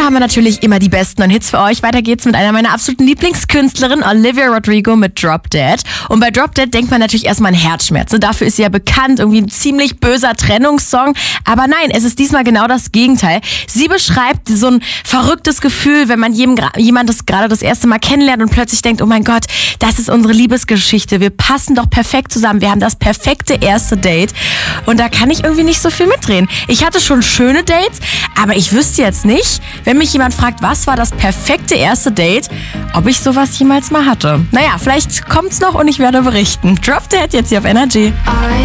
Heute haben wir natürlich immer die besten neuen Hits für euch. Weiter geht's mit einer meiner absoluten Lieblingskünstlerinnen, Olivia Rodrigo mit Drop Dead. Und bei Drop Dead denkt man natürlich erstmal an Herzschmerz. Dafür ist sie ja bekannt, irgendwie ein ziemlich böser Trennungssong. Aber nein, es ist diesmal genau das Gegenteil. Sie beschreibt so ein verrücktes Gefühl, wenn man jemand das gerade das erste Mal kennenlernt und plötzlich denkt, oh mein Gott, das ist unsere Liebesgeschichte. Wir passen doch perfekt zusammen. Wir haben das perfekte erste Date. Und da kann ich irgendwie nicht so viel mitreden. Ich hatte schon schöne Dates, aber ich wüsste jetzt nicht, wenn mich jemand fragt, was war das perfekte erste Date, ob ich sowas jemals mal hatte. Naja, vielleicht kommt's noch und ich werde berichten. Drop Dead jetzt hier auf Energy.